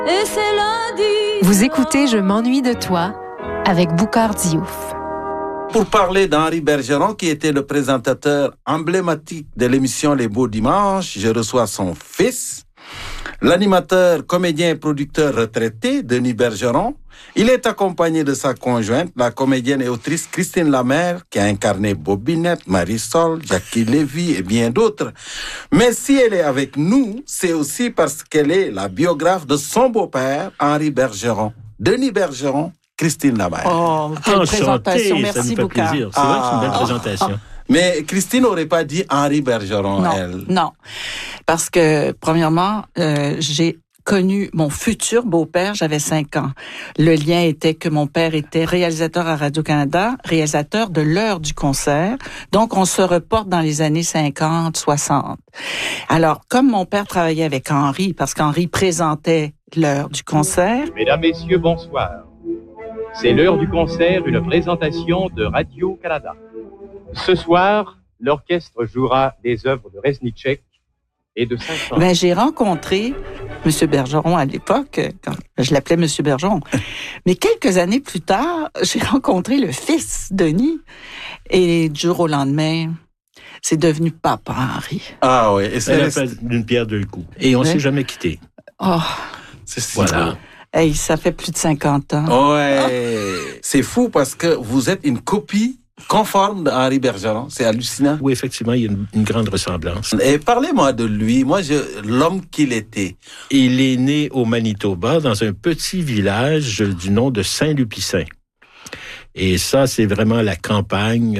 Et c'est lundi. Vous écoutez Je m'ennuie de toi avec Boukhar Diouf. Pour parler d'Henri Bergeron, qui était le présentateur emblématique de l'émission Les Beaux Dimanches, je reçois son fils, l'animateur, comédien et producteur retraité, Denis Bergeron. Il est accompagné de sa conjointe, la comédienne et autrice Christine Lamère, qui a incarné Bobinette, Marisol, Jackie Lévy et bien d'autres. Mais si elle est avec nous, c'est aussi parce qu'elle est la biographe de son beau-père, Henri Bergeron. Denis Bergeron, Christine Lamère. Oh, quelle présentation. Merci, ça nous fait Boukhar. plaisir. C'est vrai que c'est une belle présentation. Mais Christine n'aurait pas dit Henri Bergeron, elle. Non, parce que, premièrement, j'ai connu mon futur beau-père, j'avais 5 ans. Le lien était que mon père était réalisateur à Radio-Canada, réalisateur de l'heure du concert. Donc, on se reporte dans les années 50, 60. Alors, comme mon père travaillait avec Henri, parce qu'Henri présentait l'heure du concert. Mesdames, Messieurs, bonsoir. C'est l'heure du concert, une présentation de Radio-Canada. Ce soir, l'orchestre jouera des œuvres de Reznicek et de Saint-Saëns. Ben, j'ai rencontré M. Bergeron à l'époque, quand je l'appelais M. Bergeron. Mais quelques années plus tard, j'ai rencontré le fils, Denis. Et du jour au lendemain, c'est devenu papa Henri. Ah oui. Et C'est la fait d'une pierre deux coups. Et on ne s'est jamais quitté. Oh, C'est si Voilà. hey, ça fait plus de 50 ans. Ouais. C'est fou parce que vous êtes une copie conforme d'Henri Bergeron. C'est hallucinant. Oui, effectivement, il y a une grande ressemblance. Et parlez-moi de lui. Moi, l'homme qu'il était. Il est né au Manitoba, dans un petit village du nom de Saint-Lupicin. Et ça, c'est vraiment la campagne.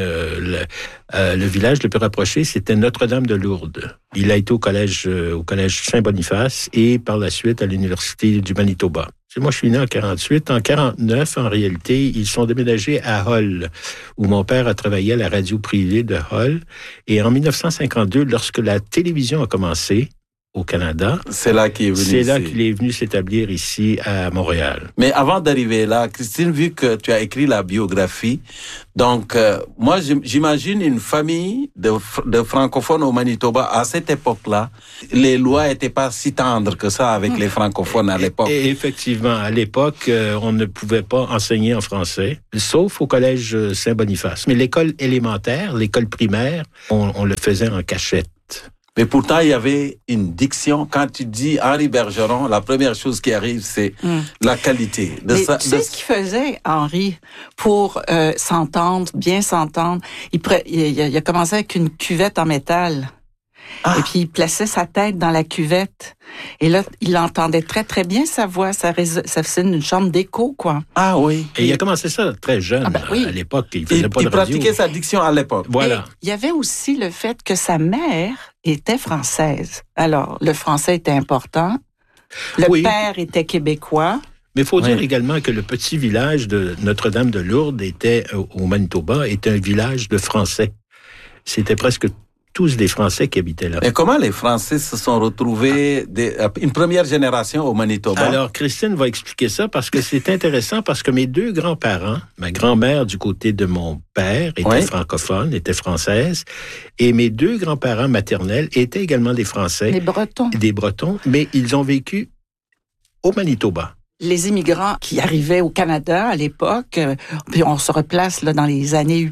Le village le plus rapproché, c'était Notre-Dame-de-Lourdes. Il a été au collège Saint-Boniface et par la suite à l'Université du Manitoba. Moi, je suis né en 48. En 49, en réalité, ils sont déménagés à Hull, où mon père a travaillé à la radio privée de Hull. Et en 1952, lorsque la télévision a commencé au Canada, C'est là qu'il est venu. c'est là ici. qu'il est venu s'établir ici à Montréal. Mais avant d'arriver là, Christine, vu que tu as écrit la biographie, donc moi j'imagine une famille de francophones au Manitoba à cette époque-là. Les lois étaient pas si tendres que ça avec les francophones à l'époque. Et effectivement, à l'époque, on ne pouvait pas enseigner en français, sauf au collège Saint-Boniface. Mais l'école élémentaire, l'école primaire, on le faisait en cachette. Mais pourtant, il y avait une diction. Quand tu dis Henri Bergeron, la première chose qui arrive, c'est la qualité. Mais tu sais ce qu'il faisait, Henri, pour bien s'entendre? Il a commencé avec une cuvette en métal. Ah. Et puis, il plaçait sa tête dans la cuvette. Et là, il entendait très, très bien sa voix. Ça faisait une chambre d'écho, quoi. Ah oui. Et il a commencé ça très jeune. Ah ben oui. À l'époque, il faisait pas Il de radio. pratiquait sa diction à l'époque. Voilà. Et il y avait aussi le fait que sa mère était française. Alors, le français était important. Le Oui. père était québécois. Mais il faut dire Oui. également que le petit village de Notre-Dame-de-Lourdes au Manitoba était un village de Français. C'était presque tous des Français qui habitaient là. Et comment les Français se sont retrouvés une première génération au Manitoba? Alors, Christine va expliquer ça parce que c'est intéressant parce que mes deux grands-parents, ma grand-mère du côté de mon père était Oui. francophone, était française, et mes deux grands-parents maternels étaient également des Français, Les Bretons. des Bretons, mais ils ont vécu au Manitoba. Les immigrants qui arrivaient au Canada à l'époque, puis on se replace là dans les années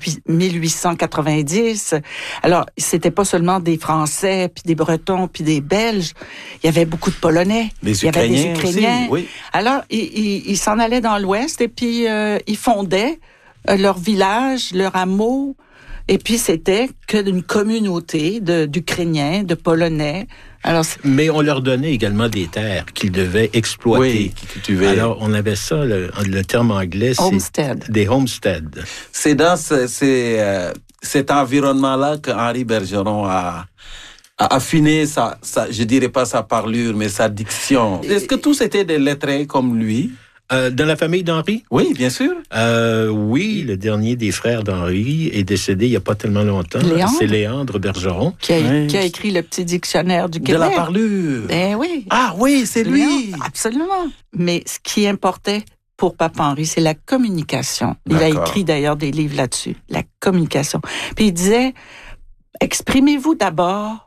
1890. Alors, c'était pas seulement des Français, puis des Bretons, puis des Belges. Il y avait beaucoup de Polonais. Les Il y avait des Ukrainiens Ukrainiens. aussi, oui. Alors, ils s'en allaient dans l'Ouest et puis ils fondaient leur village, leur hameau. Et puis, c'était que d'une communauté d'Ukrainiens, de Polonais. Alors, Mais on leur donnait également des terres qu'ils devaient exploiter. Oui, qui cultivaient. Alors, on avait ça, le terme anglais, c'est Homestead. des homesteads. C'est dans cet environnement-là que Henri Bergeron a affiné je dirais pas sa parlure, mais sa diction. Est-ce que tous étaient des lettrés comme lui? Dans la famille d'Henri? Oui, bien sûr. Oui, le dernier des frères d'Henri est décédé il n'y a pas tellement longtemps. Léandre? C'est Léandre Bergeron. qui a écrit le petit dictionnaire du De Québec. la parlure. Ben oui. Ah oui, c'est lui. Léandre, absolument. Mais ce qui importait pour Papa Henri, c'est la communication. Il a D'accord. écrit d'ailleurs des livres là-dessus. La communication. Puis il disait, exprimez-vous d'abord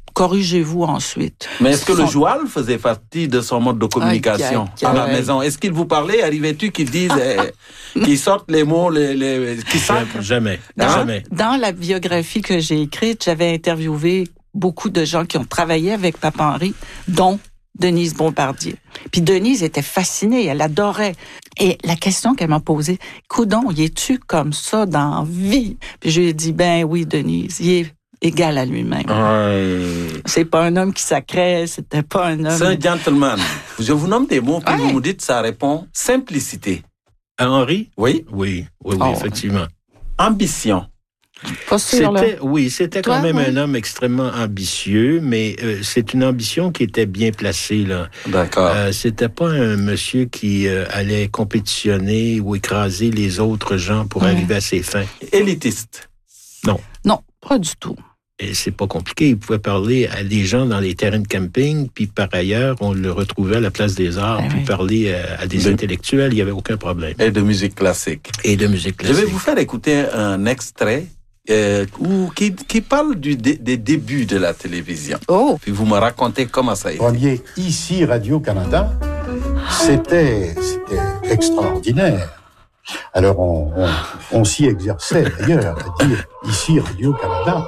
corrigez-vous ensuite. Mais est-ce que le joual faisait partie de son mode de communication à la aïe. maison? Est-ce qu'il vous parlait? Arrivait-tu qu'il dise, qu'il sorte les mots, qui sacrent? Jamais. Hein? Jamais. Dans la biographie que j'ai écrite, j'avais interviewé beaucoup de gens qui ont travaillé avec Papa Henri, dont Denise Bombardier. Puis Denise était fascinée, elle adorait. Et la question qu'elle m'a posée, coudon, y es-tu comme ça dans la vie? Puis je lui ai dit, ben oui, Denise, il est égal à lui-même. C'est pas un homme qui sacrait, c'était pas un homme... C'est un gentleman. Je vous nomme des mots, puis vous me dites, ça répond simplicité. Henri? Oui. Oui, Oh. effectivement. Ambition. Pas sûr, là. C'était Toi, quand même oui? un homme extrêmement ambitieux, mais c'est une ambition qui était bien placée, là. D'accord. C'était pas un monsieur qui allait compétitionner ou écraser les autres gens pour arriver à ses fins. Élitiste. Non, pas du tout. Et c'est pas compliqué. Il pouvait parler à des gens dans les terrains de camping, puis par ailleurs, on le retrouvait à la place des arts, puis parler à des intellectuels, il n'y avait aucun problème. Et de musique classique. Et de musique Je classique. vais vous faire écouter un extrait qui parle des débuts de la télévision. Oh! Puis vous me racontez comment ça a été. Premier, ici Radio-Canada, c'était extraordinaire. Alors on s'y exerçait d'ailleurs, à dire ici Radio-Canada.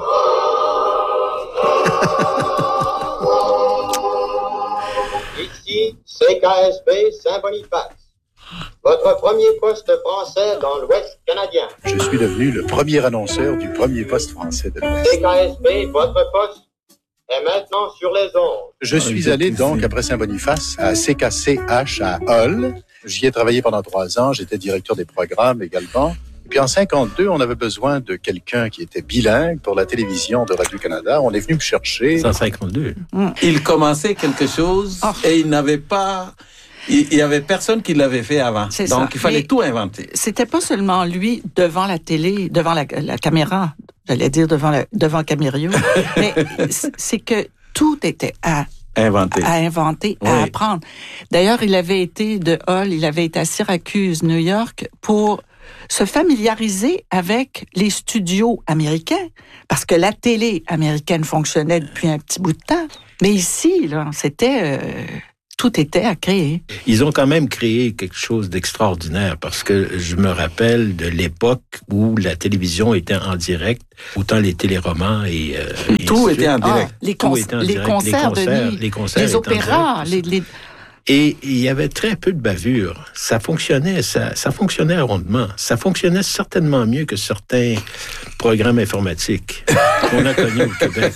Ici, CKSB Saint-Boniface. Votre premier poste français dans l'Ouest canadien. Je suis devenu le premier annonceur du premier poste français de l'Ouest. CKSB, votre poste est maintenant sur les ondes. Je suis allé donc, après Saint-Boniface, à CKCH à Hull. J'y ai travaillé pendant 3 ans. J'étais directeur des programmes également. Et puis en 52, on avait besoin de quelqu'un qui était bilingue pour la télévision de Radio-Canada. On est venu me chercher. 152. Il commençait quelque chose et il n'avait pas... Il y avait personne qui l'avait fait avant. C'est Donc, ça. il fallait Mais tout inventer. C'était pas seulement lui devant la télé, devant la caméra, j'allais dire devant Camério, mais c'est que tout était à inventer, à apprendre. D'ailleurs, il avait été de Hull, il avait été à Syracuse, New York, pour se familiariser avec les studios américains, parce que la télé américaine fonctionnait depuis un petit bout de temps. Mais ici, là, c'était... tout était à créer. Ils ont quand même créé quelque chose d'extraordinaire parce que je me rappelle de l'époque où la télévision était en direct, autant les téléromans et tout était en direct. Les concerts de nuit, les opéras, Et il y avait très peu de bavures. Ça fonctionnait, ça fonctionnait rondement. Ça fonctionnait certainement mieux que certains programmes informatiques qu'on a connus au Québec.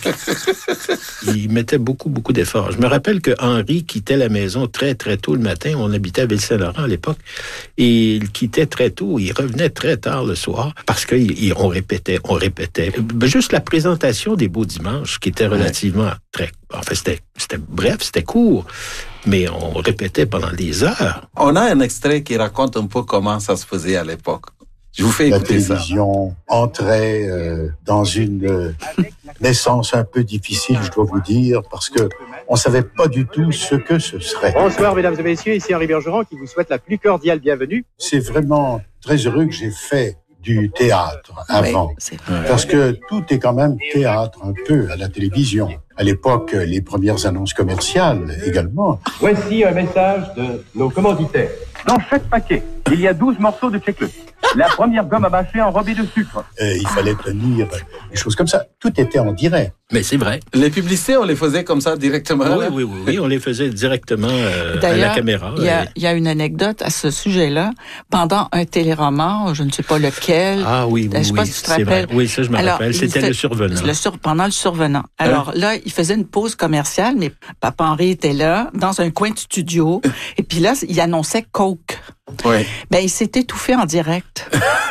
Ils mettaient beaucoup d'efforts. Je me rappelle que Henri quittait la maison très, très tôt le matin. On habitait à Ville-Saint-Laurent à l'époque. Et il quittait très tôt. Il revenait très tard le soir parce qu'on répétait. Juste la présentation des Beaux Dimanches, qui était relativement c'était bref, c'était court. Mais on répétait pendant des heures. On a un extrait qui raconte un peu comment ça se faisait à l'époque. Je vous fais écouter ça. La télévision entrait dans une naissance un peu difficile, je dois vous dire, parce que on savait pas du tout ce que ce serait. Bonsoir, mesdames et messieurs, ici Henri Bergeron qui vous souhaite la plus cordiale bienvenue. C'est vraiment très heureux que j'ai fait du théâtre avant, parce que tout est quand même théâtre un peu à la télévision. À l'époque, les premières annonces commerciales également. Voici un message de nos commanditaires. Dans chaque paquet, il y a 12 morceaux de Checkle. La première gomme à mâcher enrobée de sucre. Il fallait tenir des choses comme ça. Tout était en direct. Mais c'est vrai. Les publicités, on les faisait comme ça directement. Oui, on les faisait directement à la caméra. Il y a une anecdote à ce sujet-là. Pendant un téléroman, je ne sais pas lequel. Ah oui, je sais pas si tu te rappelles. Vrai. Oui, ça je me rappelle. C'était le survenant. Pendant le survenant. Alors là, il faisait une pause commerciale, mais Papa Henri était là, dans un coin de studio, et puis là, il annonçait Coke. Oui. Ben, il s'est étouffé en direct.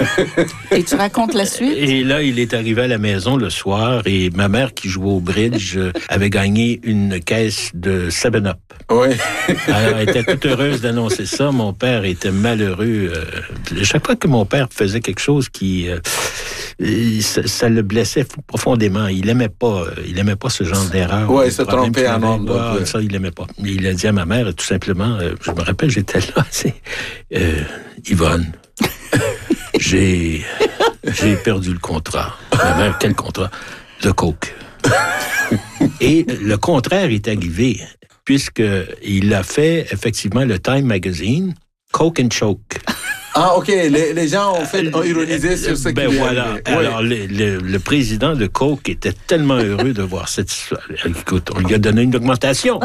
Et tu racontes la suite? Et là, il est arrivé à la maison le soir et ma mère qui jouait au bridge avait gagné une caisse de 7-Up. Oui. Alors, elle était toute heureuse d'annoncer ça. Mon père était malheureux. Chaque fois que mon père faisait quelque chose qui... ça le blessait profondément. Il aimait pas ce genre d'erreur. Oui, il se trompait en nombre. Ça, il aimait pas. Mais il a dit à ma mère, tout simplement, je me rappelle, j'étais là, Yvonne, j'ai perdu le contrat. Ma mère, quel contrat? De Coke. Et le contraire est arrivé, puisqu'il a fait effectivement le Time Magazine, Coke and Choke. Ah, OK. Les gens ont ironisé sur ce qui lui est voilà. arrivé. Alors, le président de Coke était tellement heureux de voir cette histoire. Écoute, on lui a donné une augmentation.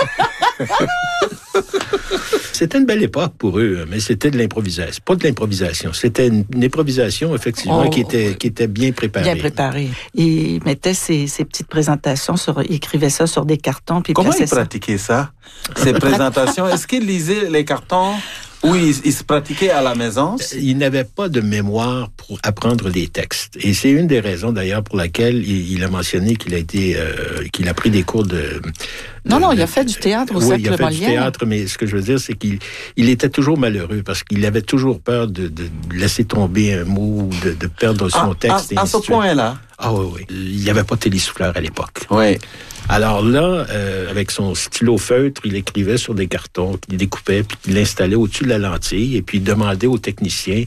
C'était une belle époque pour eux, mais c'était de l'improvisation. Pas de l'improvisation, c'était une improvisation, effectivement, qui était bien préparée. Bien préparée. Il mettait ses petites présentations, il écrivait ça sur des cartons. Puis comment il pratiquait ça? Ces présentations, est-ce qu'il lisait les cartons? Oui, il se pratiquait à la maison. Il n'avait pas de mémoire pour apprendre des textes. Et c'est une des raisons, d'ailleurs, pour laquelle il a mentionné qu'il a pris des cours de... Non, il a fait du théâtre au Cercle Molière. Oui, il a fait du théâtre, mais ce que je veux dire, c'est qu'il était toujours malheureux parce qu'il avait toujours peur de laisser tomber un mot, de perdre son texte. À ce point-là? Ah oui. Il n'y avait pas de télésouffleur à l'époque. Oui. Alors là, avec son stylo feutre, il écrivait sur des cartons, qu'il découpait, puis qu'il l'installait au-dessus de la lentille, et puis il demandait au technicien,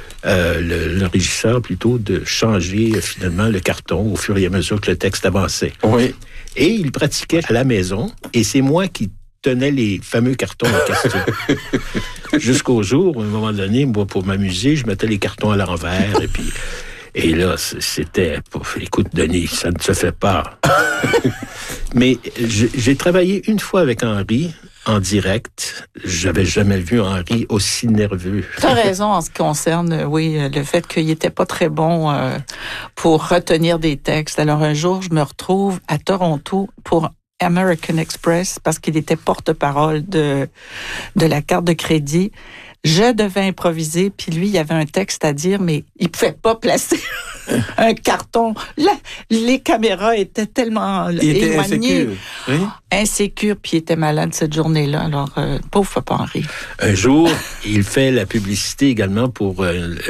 le régisseur plutôt, de changer finalement le carton au fur et à mesure que le texte avançait. Oui. Et il pratiquait à la maison, et c'est moi qui tenais les fameux cartons en question. Jusqu'au jour, à un moment donné, moi, pour m'amuser, je mettais les cartons à l'envers, et là, c'était... Écoute, Denis, ça ne se fait pas. Mais j'ai travaillé une fois avec Henri en direct. J'avais jamais vu Henri aussi nerveux. Tu as raison en ce qui concerne, le fait qu'il n'était pas très bon pour retenir des textes. Alors, un jour, je me retrouve à Toronto pour American Express parce qu'il était porte-parole de la carte de crédit. Je devais improviser, puis lui, il avait un texte à dire, mais il pouvait pas placer un carton. Là, les caméras étaient tellement éloignées. Insécure, puis il était malade cette journée-là. Alors, pauvre Papa Henri. Un jour, il fait la publicité également pour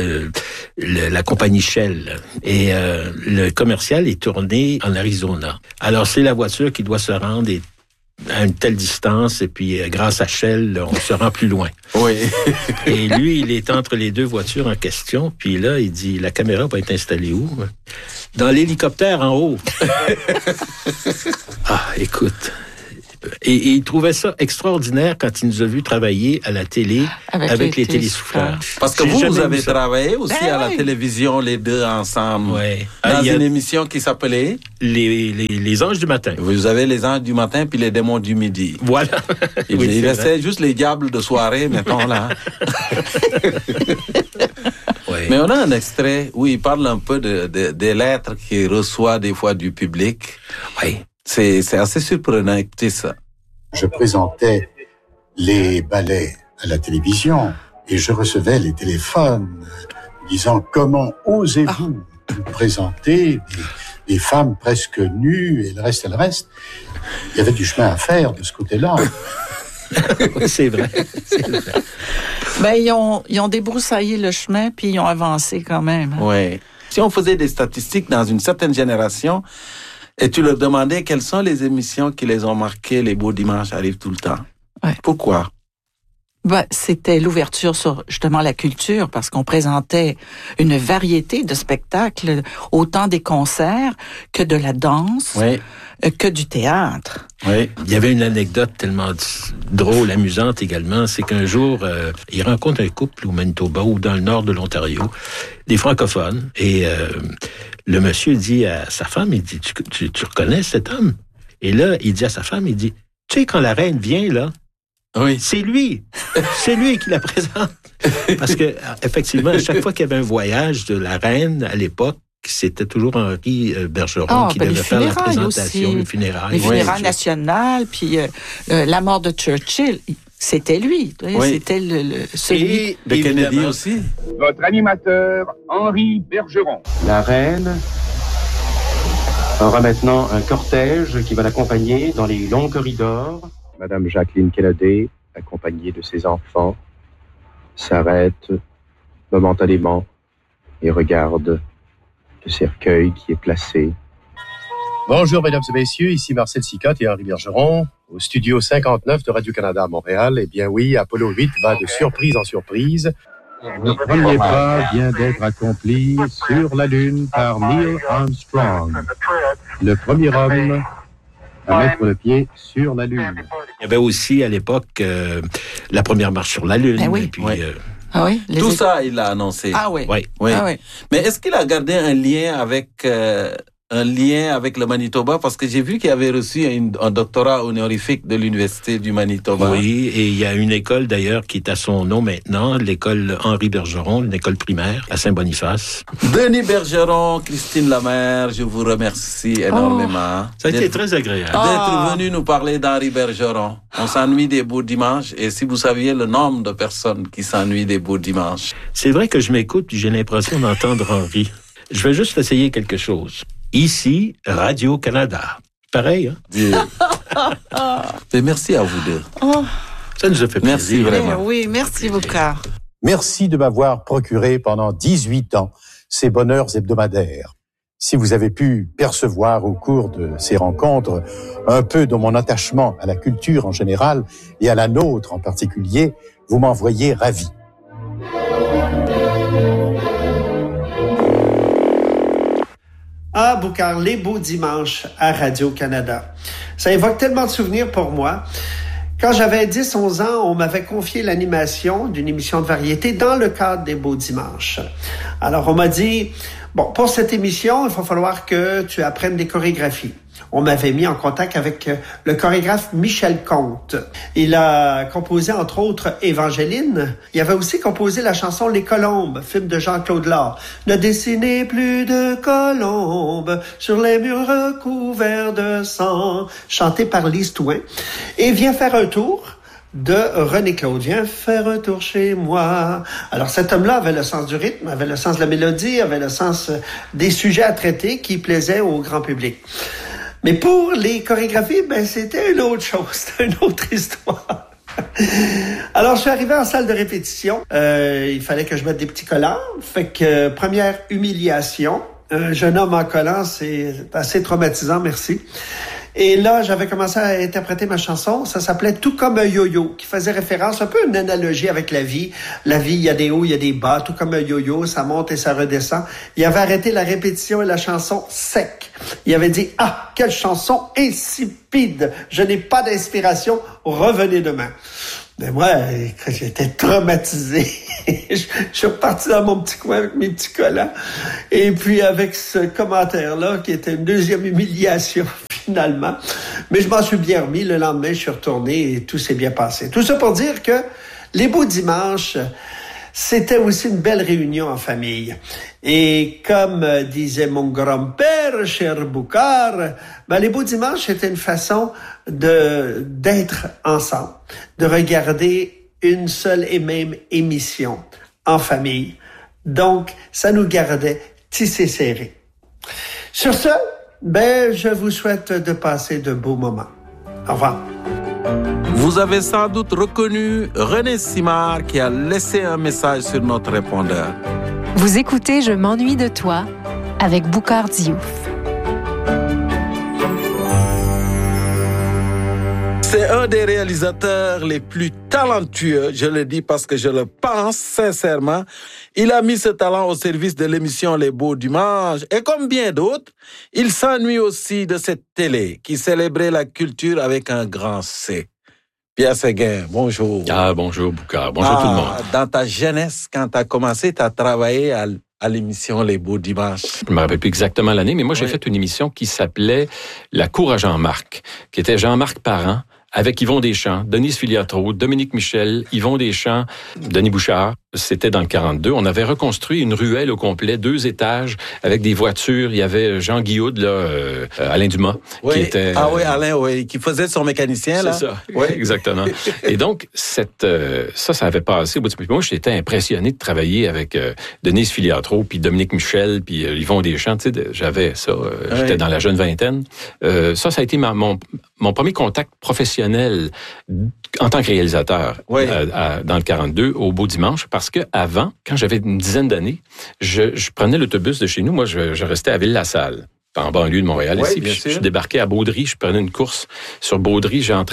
la compagnie Shell. Et le commercial est tourné en Arizona. Alors, c'est la voiture qui doit se rendre à une telle distance, et puis grâce à Shell, on se rend plus loin. Oui. Et lui, il est entre les deux voitures en question, puis là, il dit, la caméra va être installée où? Dans l'hélicoptère en haut. Ah, écoute... Et il trouvait ça extraordinaire quand il nous a vu travailler à la télé avec les télésouffleurs. Parce que vous avez travaillé aussi à la télévision, les deux ensemble. Oui. Dans une émission qui s'appelait Les Anges du matin. Vous avez les Anges du matin puis les Démons du midi. Voilà. Il restait juste les Diables de soirée, mettons là. Oui. Mais on a un extrait où il parle un peu des lettres qu'il reçoit des fois du public. Oui. C'est assez surprenant, écoutez ça. Je présentais les ballets à la télévision et je recevais les téléphones disant « Comment osez-vous présenter des femmes presque nues et le reste et le reste ?» Il y avait du chemin à faire de ce côté-là. C'est vrai. Ben, ils ont débroussaillé le chemin puis ils ont avancé quand même. Oui. Si on faisait des statistiques dans une certaine génération, et tu leur demandais quelles sont les émissions qui les ont marquées, les beaux dimanches arrivent tout le temps. Ouais. Pourquoi? Ben, c'était l'ouverture sur justement la culture parce qu'on présentait une variété de spectacles, autant des concerts que de la danse, que du théâtre. Oui. Il y avait une anecdote tellement drôle, amusante également, c'est qu'un jour, il rencontre un couple au Manitoba ou dans le nord de l'Ontario, des francophones, et le monsieur dit à sa femme, il dit, tu reconnais cet homme? Et là, il dit à sa femme, il dit, tu sais, quand la reine vient, là, oui. C'est lui qui la présente. Parce que, effectivement, à chaque fois qu'il y avait un voyage de la reine à l'époque, c'était toujours Henri Bergeron qui devait faire la présentation, aussi. Les funérailles. Les funérailles nationales, puis la mort de Churchill, c'était lui. C'était celui de Kennedy aussi. Votre animateur, Henri Bergeron. La reine aura maintenant un cortège qui va l'accompagner dans les longs corridors. Madame Jacqueline Kennedy, accompagnée de ses enfants, s'arrête momentanément et regarde le cercueil qui est placé. Bonjour, mesdames et messieurs, ici Marcel Sicotte et Henri Bergeron, au studio 59 de Radio-Canada à Montréal. Eh bien oui, Apollo 8 va de surprise en surprise. Le premier pas vient d'être accompli sur la Lune par Neil Armstrong, le premier homme à mettre le pied sur la Lune. Il y avait aussi à l'époque la première marche sur la Lune. Ben oui. Et puis, Ah oui? Tout ça, il l'a annoncé. Ah oui. oui. Oui. Ah oui. Mais est-ce qu'il a gardé un lien avec le Manitoba? Parce que j'ai vu qu'il avait reçu un doctorat honorifique de l'Université du Manitoba. Oui, et il y a une école d'ailleurs qui est à son nom maintenant, l'école Henri Bergeron, une école primaire à Saint-Boniface. Denis Bergeron, Christine Lamère, je vous remercie énormément. Ça a été très agréable. D'être venu nous parler d'Henri Bergeron. On s'ennuie des beaux dimanches, et si vous saviez le nombre de personnes qui s'ennuient des beaux dimanches. C'est vrai que je m'écoute et j'ai l'impression d'entendre Henri. Je vais juste essayer quelque chose. Ici, Radio-Canada. Pareil, hein? Et merci à vous deux. Ça nous a fait plaisir. Merci vraiment. Oui, merci Boucard. Merci de m'avoir procuré pendant 18 ans ces bonheurs hebdomadaires. Si vous avez pu percevoir au cours de ces rencontres un peu de mon attachement à la culture en général et à la nôtre en particulier, vous m'en voyez ravi. Ah, Boucard, les beaux dimanches à Radio-Canada. Ça évoque tellement de souvenirs pour moi. Quand j'avais 10-11 ans, on m'avait confié l'animation d'une émission de variété dans le cadre des beaux dimanches. Alors, on m'a dit, bon, pour cette émission, il va falloir que tu apprennes des chorégraphies. On m'avait mis en contact avec le chorégraphe Michel Comte. Il a composé, entre autres, Évangéline. Il avait aussi composé la chanson Les Colombes, film de Jean-Claude Lard. Ne dessinez plus de colombes sur les murs recouverts de sang, chanté par Lise Touin. Et Viens faire un tour de René Claude. Viens faire un tour chez moi. Alors cet homme-là avait le sens du rythme, avait le sens de la mélodie, avait le sens des sujets à traiter qui plaisaient au grand public. Mais pour les chorégraphies, c'était une autre chose, c'était une autre histoire. Alors, je suis arrivé en salle de répétition. Il fallait que je mette des petits collants. Fait que, première humiliation. Un jeune homme en collant, c'est assez traumatisant, merci. Et là, j'avais commencé à interpréter ma chanson. Ça s'appelait Tout comme un yo-yo, qui faisait référence un peu à une analogie avec la vie. La vie, il y a des hauts, il y a des bas. Tout comme un yo-yo, ça monte et ça redescend. Il avait arrêté la répétition et la chanson sec. Il avait dit, ah, quelle chanson insipide. Je n'ai pas d'inspiration. Revenez demain. Mais moi, j'étais traumatisé. Je suis reparti dans mon petit coin avec mes petits collants. Et puis avec ce commentaire-là, qui était une deuxième humiliation finalement. Mais je m'en suis bien remis. Le lendemain, je suis retourné et tout s'est bien passé. Tout ça pour dire que les beaux dimanches, c'était aussi une belle réunion en famille. Et comme disait mon grand-père, cher Boucard, les beaux dimanches, c'était une façon d'être ensemble, de regarder une seule et même émission en famille. Donc, ça nous gardait tissés serrés. Sur ce, je vous souhaite de passer de beaux moments. Au revoir. Vous avez sans doute reconnu René Simard qui a laissé un message sur notre répondeur. Vous écoutez Je m'ennuie de toi avec Boucard Diouf. C'est un des réalisateurs les plus talentueux, je le dis parce que je le pense sincèrement. Il a mis ce talent au service de l'émission Les Beaux Dimanches et comme bien d'autres, il s'ennuie aussi de cette télé qui célébrait la culture avec un grand C. Pierre Séguin, bonjour. Ah, bonjour Boucard, bonjour tout le monde. Dans ta jeunesse, quand tu as commencé, tu as travaillé à l'émission Les Beaux Dimanches. Je ne me rappelle plus exactement l'année, mais moi j'ai fait une émission qui s'appelait La Cour à Jean-Marc, qui était Jean-Marc Parent, avec Yvon Deschamps, Denise Filiatro, Dominique Michel, Yvon Deschamps, Denis Bouchard. C'était dans le 42. On avait reconstruit une ruelle au complet, 2 étages, avec des voitures. Il y avait Jean Guillaude, Alain Dumas, qui était... Ah oui, Alain, oui, qui faisait son mécanicien, là. C'est ça, oui, exactement. Et donc, ça avait passé. Moi, j'étais impressionné de travailler avec Denise Filiatro, puis Dominique Michel, puis Yvon Deschamps. Tu sais, j'avais ça. J'étais dans la jeune vingtaine. Ça a été mon premier contact professionnel en tant que réalisateur dans le 42 au Beau Dimanche, parce que avant, quand j'avais une dizaine d'années, je prenais l'autobus de chez nous. Moi, je restais à Ville-la-Salle, en banlieue de Montréal, ici. Puis je débarquais à Baudry, je prenais une course sur Baudry, j'entrais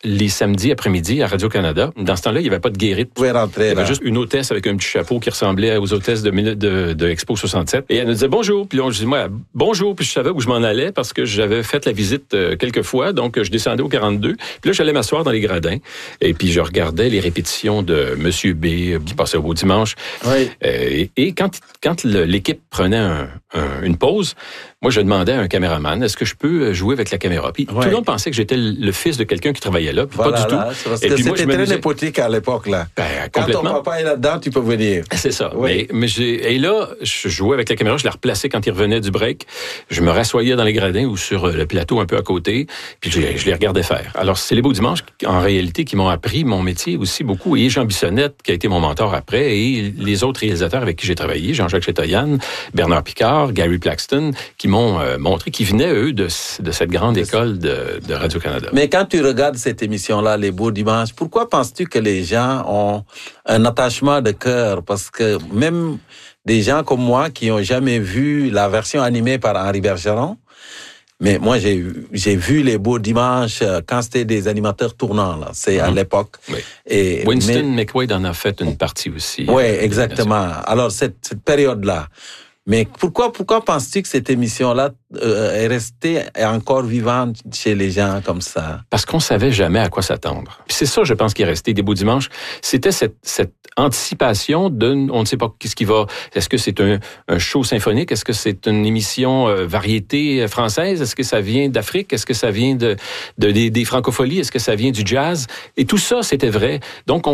les samedis après-midi à Radio-Canada. Dans ce temps-là, il n'y avait pas de guérite. Vous pouvez rentrer, il y avait juste une hôtesse avec un petit chapeau qui ressemblait aux hôtesses de Expo 67. Et elle nous disait bonjour. Puis là, je dis moi bonjour. Puis je savais où je m'en allais parce que j'avais fait la visite quelques fois. Donc, je descendais au 42. Puis là, j'allais m'asseoir dans les gradins. Et puis, je regardais les répétitions de Monsieur B qui passait au Beau Dimanche. Oui. Et quand l'équipe prenait une pause, moi, je demandais à un caméraman, est-ce que je peux jouer avec la caméra? Puis tout le monde pensait que j'étais le fils de quelqu'un qui travaillait là. Puis voilà, pas du tout. Parce que c'était très népotique à l'époque, là. Quand ton papa est là-dedans, tu peux venir. C'est ça. Oui. Et là, je jouais avec la caméra, je la replaçais quand il revenait du break. Je me rassoyais dans les gradins ou sur le plateau un peu à côté, puis je les regardais faire. Alors, c'est les Beaux Dimanches, en réalité, qui m'ont appris mon métier aussi beaucoup. Et Jean Bissonnette, qui a été mon mentor après, et les autres réalisateurs avec qui j'ai travaillé, Jean-Jacques Chetoyan, Bernard Picard, Gary Plaxton, qui m'ont montré, qui venaient, eux, de cette grande école de Radio-Canada. Mais quand tu regardes cette émission-là, Les Beaux Dimanches, pourquoi penses-tu que les gens ont un attachement de cœur? Parce que même des gens comme moi qui n'ont jamais vu la version animée par Henri Bergeron, mais moi, j'ai vu Les Beaux Dimanches quand c'était des animateurs tournants, là. C'est à l'époque. Oui. Et Winston McQuaid en a fait une partie aussi. Oui, exactement. Alors, cette période-là. Mais pourquoi penses-tu que cette émission-là est restée encore vivante chez les gens comme ça? Parce qu'on savait jamais à quoi s'attendre. Puis c'est ça, je pense, qui est resté des Beaux Dimanches. C'était cette anticipation on ne sait pas qu'est-ce qui va. Est-ce que c'est un show symphonique? Est-ce que c'est une émission variété française? Est-ce que ça vient d'Afrique? Est-ce que ça vient des francopholies? Est-ce que ça vient du jazz? Et tout ça, c'était vrai. Donc,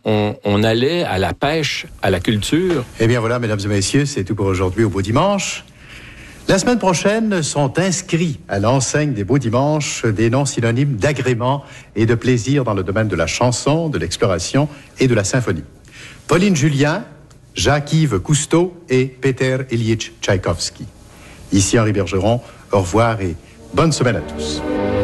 on allait à la pêche, à la culture. Eh bien voilà, mesdames et messieurs, c'est tout pour aujourd'hui au Beau Dimanche. La semaine prochaine sont inscrits à l'enseigne des Beaux Dimanches des noms synonymes d'agrément et de plaisir dans le domaine de la chanson, de l'exploration et de la symphonie. Pauline Julien, Jacques-Yves Cousteau et Peter Ilyich Tchaïkovski. Ici Henri Bergeron, au revoir et bonne semaine à tous.